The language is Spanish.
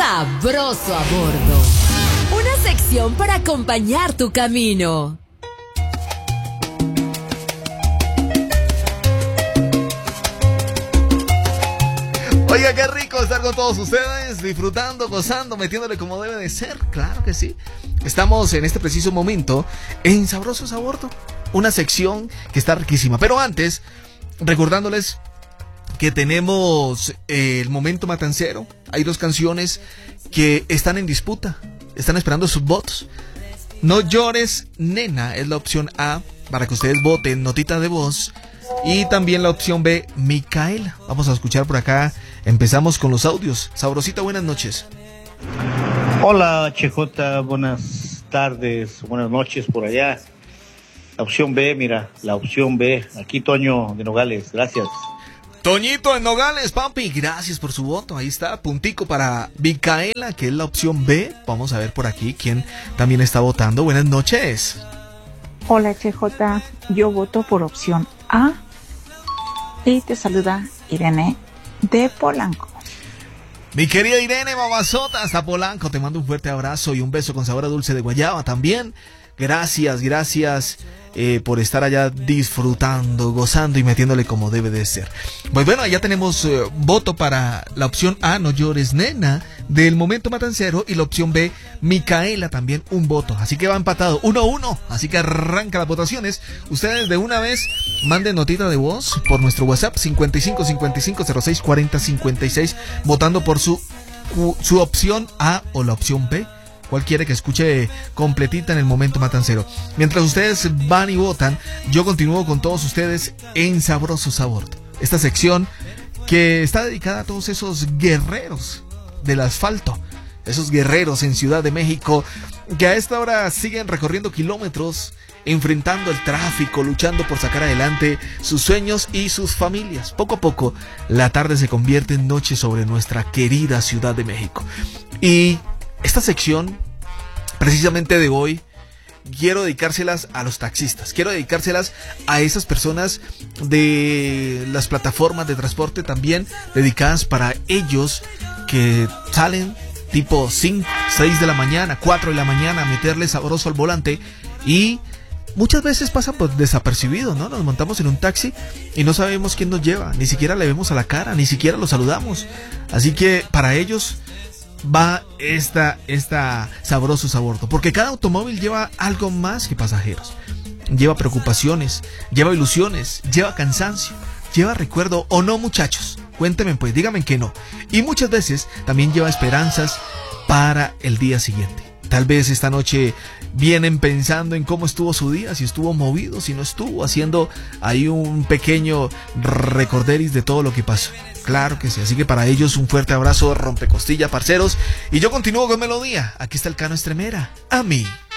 Sabroso a bordo. Una sección para acompañar tu camino. Oiga, qué rico estar con todos ustedes, disfrutando, gozando, metiéndole como debe de ser. Claro que sí. Estamos en este preciso momento en Sabrosos a Bordo, una sección que está riquísima. Pero antes, recordándoles que tenemos el momento matancero. Hay dos canciones que están en disputa, están esperando sus votos. No llores, nena, es la opción A, para que ustedes voten, notita de voz. Y también la opción B, Micaela. Vamos a escuchar por acá. Empezamos con los audios. Sabrosita, buenas noches. Hola, CJ, buenas tardes, buenas noches por allá. La opción B, mira, la opción B. Aquí Toño de Nogales, gracias. Toñito de Nogales, papi, gracias por su voto. Ahí está, puntico para Micaela, que es la opción B. Vamos a ver por aquí quién también está votando. Buenas noches. Hola, CJ, yo voto por opción A. Y te saluda Irene de Polanco. Mi querida Irene, mamazota, hasta Polanco, te mando un fuerte abrazo y un beso con sabor a dulce de guayaba también. Gracias por estar allá disfrutando, gozando y metiéndole como debe de ser. Pues bueno, ya tenemos voto para la opción A, no llores, nena, del momento matancero, y la opción B, Micaela, también un voto. Así que va empatado 1-1, así que arranca las votaciones. Ustedes de una vez manden notita de voz por nuestro WhatsApp 55 55 06 40 56, votando por su opción A o la opción B. ¿Cuál quiere que escuche completita en el momento matancero? Mientras ustedes van y votan, yo continúo con todos ustedes en Sabrosos a Bordo. Esta sección que está dedicada a todos esos guerreros del asfalto, esos guerreros en Ciudad de México que a esta hora siguen recorriendo kilómetros, enfrentando el tráfico, luchando por sacar adelante sus sueños y sus familias. Poco a poco, la tarde se convierte en noche sobre nuestra querida Ciudad de México. Y esta sección, precisamente de hoy, quiero dedicárselas a los taxistas, quiero dedicárselas a esas personas de las plataformas de transporte también, dedicadas para ellos que salen tipo 5, 6 de la mañana, 4 de la mañana a meterle sabroso al volante y muchas veces pasa pues desapercibido, ¿no? Nos montamos en un taxi y no sabemos quién nos lleva, ni siquiera le vemos a la cara, ni siquiera lo saludamos. Así que para ellos va esta Sabrosos a Bordo, porque cada automóvil lleva algo más que pasajeros. Lleva preocupaciones, lleva ilusiones, lleva cansancio, lleva recuerdo, ¿o no, muchachos? Cuéntenme pues, díganme que no. Y muchas veces también lleva esperanzas para el día siguiente. Tal vez esta noche vienen pensando en cómo estuvo su día, si estuvo movido, si no estuvo, haciendo ahí un pequeño recorderis de todo lo que pasó. Claro que sí, así que para ellos un fuerte abrazo, rompecostilla, parceros. Y yo continúo con melodía. Aquí está el Cano Estremera, a mí.